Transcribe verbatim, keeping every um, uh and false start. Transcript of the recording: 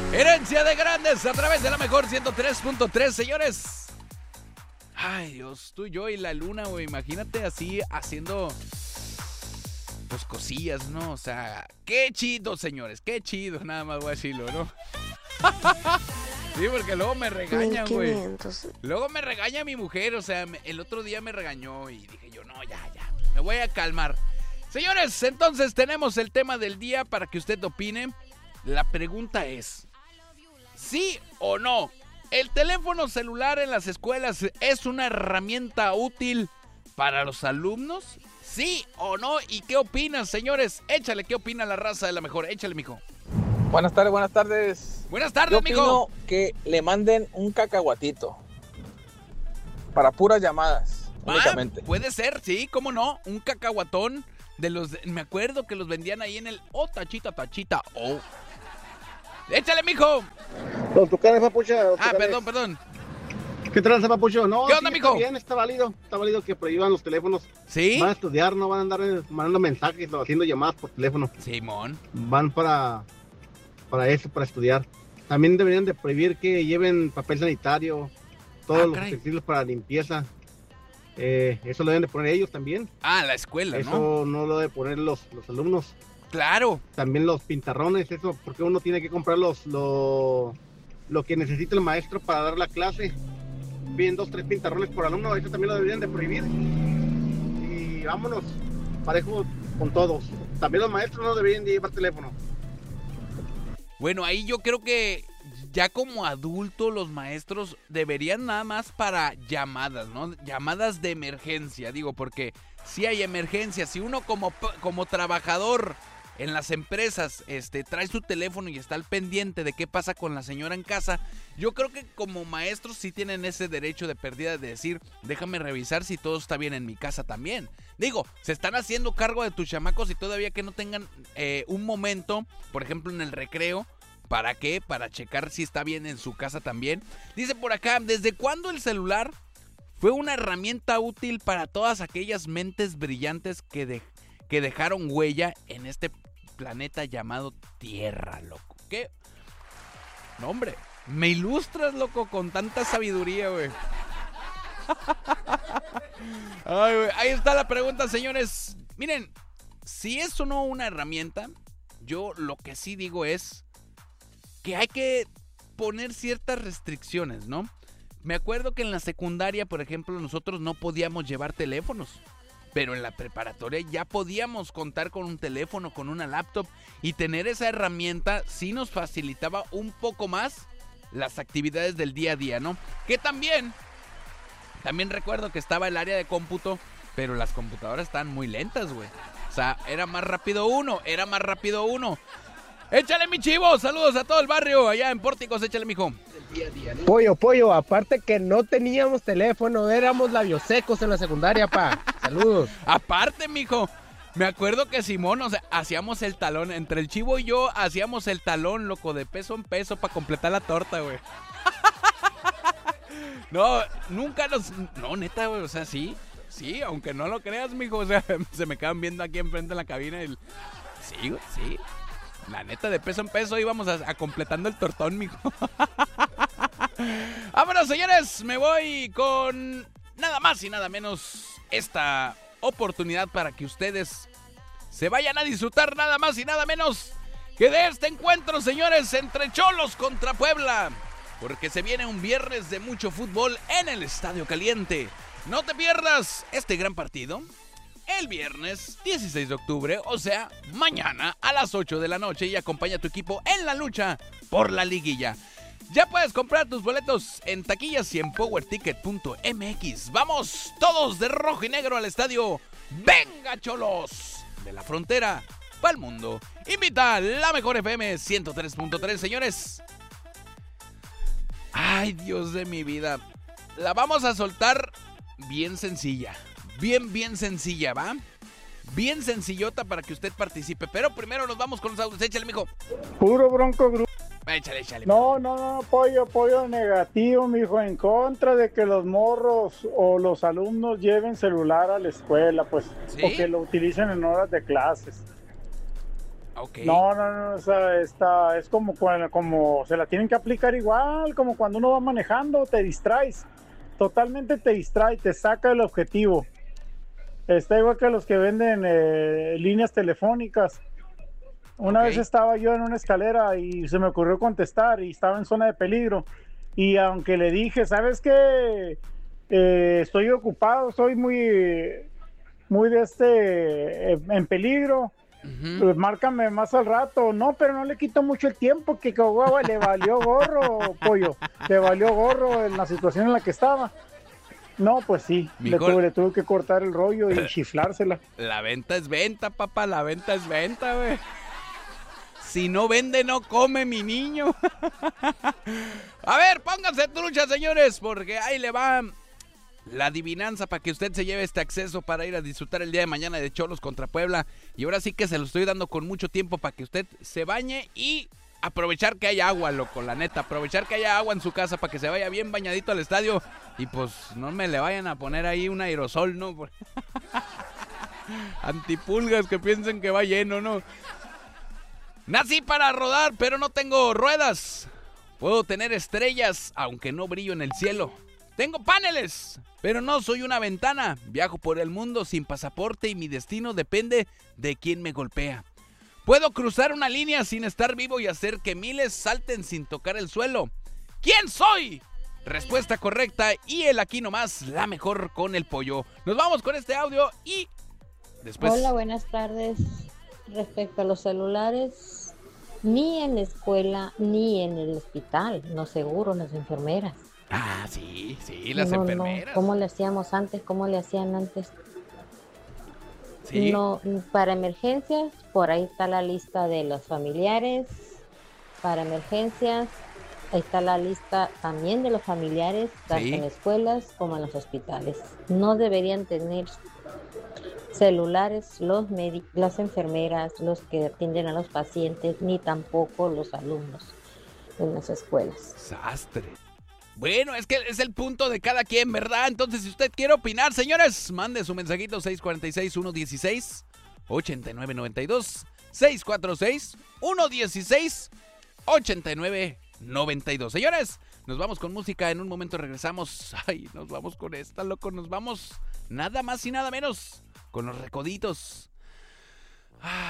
Herencia de grandes a través de la mejor ciento tres punto tres, señores. Ay, Dios, tú, yo y la luna, güey. Imagínate así haciendo pues cosillas, ¿no? O sea, qué chido, señores, qué chido, nada más voy a decirlo, ¿no? Sí, porque luego me regañan, güey. Luego me regaña mi mujer, o sea, el otro día me regañó y dije yo, no, ya, ya, me voy a calmar. Señores, entonces tenemos el tema del día para que usted opine. La pregunta es, ¿sí o no? ¿El teléfono celular en las escuelas es una herramienta útil para los alumnos? ¿Sí o no? ¿Y qué opinas, señores? Échale, ¿qué opina la raza de la mejor? Échale, mijo. Buenas tardes, buenas tardes. Buenas tardes, Yo mijo. opino que le manden un cacahuatito para puras llamadas, Ah, únicamente. puede ser, sí, cómo no, un cacahuatón de los, me acuerdo que los vendían ahí en el, oh, tachita, tachita, oh. Échale, mijo. Los tucanes, papucha. Los Ah, tucanes. perdón, perdón. ¿Qué tranza, papucho? No, ¿Qué onda, sí, mijo? Está bien, está válido. Está válido que prohíban los teléfonos. ¿Sí? Van a estudiar, no van a andar mandando mensajes o haciendo llamadas por teléfono. Simón. Van para, para eso, para estudiar. También deberían de prohibir que lleven papel sanitario, todos Ah, los caray. utensilios para limpieza. Eh, eso lo deben de poner ellos también. Ah, la escuela, Eso ¿no? no lo deben poner los, los alumnos. Claro. También los pintarrones, eso, porque uno tiene que comprar los, lo, lo que necesita el maestro para dar la clase. Piden dos, tres pintarrones por alumno, eso también lo deberían de prohibir. Y vámonos, parejo con todos. También los maestros no deberían de llevar teléfono. Bueno, ahí yo creo que ya como adulto los maestros deberían nada más para llamadas, ¿no? Llamadas de emergencia, digo, porque si hay emergencias, si uno como, como trabajador en las empresas este, trae su teléfono y está al pendiente de qué pasa con la señora en casa, yo creo que como maestros sí tienen ese derecho de pérdida de decir, déjame revisar si todo está bien en mi casa también. Digo, se están haciendo cargo de tus chamacos y todavía que no tengan eh, un momento, por ejemplo en el recreo, ¿para qué? Para checar si está bien en su casa también. Dice por acá, ¿desde cuándo el celular fue una herramienta útil para todas aquellas mentes brillantes que, de, que dejaron huella en este planeta llamado Tierra, loco? ¿Qué? No, hombre, me ilustras, loco, con tanta sabiduría, güey. Ay, güey. Ahí está la pregunta, señores. Miren, si es o no una herramienta, yo lo que sí digo es que hay que poner ciertas restricciones, ¿no? Me acuerdo que en la secundaria, por ejemplo, nosotros no podíamos llevar teléfonos, pero en la preparatoria ya podíamos contar con un teléfono, con una laptop, y tener esa herramienta sí nos facilitaba un poco más las actividades del día a día, ¿no? Que también, también recuerdo que estaba el área de cómputo, pero las computadoras estaban muy lentas, güey. O sea, era más rápido uno, era más rápido uno. Échale, mi chivo, saludos a todo el barrio allá en Pórticos, échale, mijo. Pollo, pollo, aparte que no teníamos teléfono, éramos labiosecos en la secundaria, pa. Saludos. Aparte, mijo, me acuerdo que Simón, o sea, hacíamos el talón, entre el chivo y yo hacíamos el talón, loco, de peso en peso para completar la torta, güey. No, nunca nos, no, neta, güey, o sea, sí, sí, aunque no lo creas, mijo, o sea, se me quedan viendo aquí enfrente en la cabina y, sí, güey, sí. La neta, de peso en peso íbamos a, a completando el tortón, mijo. Vámonos, señores, me voy con nada más y nada menos esta oportunidad para que ustedes se vayan a disfrutar nada más y nada menos que de este encuentro, señores, entre Cholos contra Puebla. Porque se viene un viernes de mucho fútbol en el Estadio Caliente. No te pierdas este gran partido el viernes dieciséis de octubre, o sea, mañana a las ocho de la noche, y acompaña a tu equipo en la lucha por la liguilla. Ya puedes comprar tus boletos en taquillas y en power ticket punto m x. Vamos todos de rojo y negro al estadio. ¡Venga, Cholos! De la frontera para el mundo. Invita la mejor F M ciento tres punto tres, señores. Ay, Dios de mi vida. La vamos a soltar bien sencilla. Bien, bien sencilla, ¿va? Bien sencillota para que usted participe. Pero primero nos vamos con los audios. Échale, mijo. Puro Bronco Group. Échale, échale. No, no, no, pollo, pollo negativo, mijo, en contra de que los morros o los alumnos lleven celular a la escuela, pues, ¿Sí? o que lo utilicen en horas de clases. Ok. No, no, no, o sea, está, es como, cuando- como se la tienen que aplicar igual, como cuando uno va manejando, te distraes, totalmente te distrae, te saca del objetivo. Está igual que los que venden eh, líneas telefónicas. Una Ok. vez estaba yo en una escalera y se me ocurrió contestar y estaba en zona de peligro. Y aunque le dije, ¿sabes qué? Eh, estoy ocupado, estoy muy, muy de este, eh, en peligro. Ujú. Pues márcame más al rato. No, pero no le quito mucho el tiempo, que Chihuahua le valió gorro, pollo. Le valió gorro en la situación en la que estaba. No, pues sí, le Mejor- tuve, le tuve que cortar el rollo y chiflársela. La venta es venta, papá, la venta es venta, güey. Si no vende, no come, mi niño. A ver, pónganse truchas, señores, porque ahí le va la adivinanza para que usted se lleve este acceso para ir a disfrutar el día de mañana de Cholos contra Puebla. Y ahora sí que se lo estoy dando con mucho tiempo para que usted se bañe y aprovechar que haya agua, loco, la neta. Aprovechar que haya agua en su casa para que se vaya bien bañadito al estadio. Y pues no me le vayan a poner ahí un aerosol, ¿no? Antipulgas que piensen que va lleno, ¿no? Nací para rodar, pero no tengo ruedas. Puedo tener estrellas, aunque no brillo en el cielo. Tengo paneles, pero no soy una ventana. Viajo por el mundo sin pasaporte y mi destino depende de quién me golpea. Puedo cruzar una línea sin estar vivo y hacer que miles salten sin tocar el suelo. ¿Quién soy? Respuesta correcta y el aquí nomás, la mejor con el pollo. Nos vamos con este audio y después... Hola, buenas tardes. Respecto a los celulares, ni en la escuela ni en el hospital, no seguro, las enfermeras. Ah, sí, sí, las No, no, enfermeras. ¿cómo le hacíamos antes? ¿Cómo le hacían antes? Sí. No, para emergencias, por ahí está la lista de los familiares. Para emergencias, ahí está la lista también de los familiares, tanto Sí. en escuelas como en los hospitales. No deberían tener celulares los médicos, las enfermeras, los que atienden a los pacientes, ni tampoco los alumnos en las escuelas. Sastre. Bueno, es que es el punto de cada quien, ¿verdad? Entonces, si usted quiere opinar, señores, mande su mensajito seis cuatro seis, uno uno seis, ocho nueve nueve dos, seis cuatro seis, uno uno seis, ocho nueve nueve dos. Señores, nos vamos con música, en un momento regresamos. Ay, nos vamos con esta, loco, nos vamos nada más y nada menos con los Recoditos.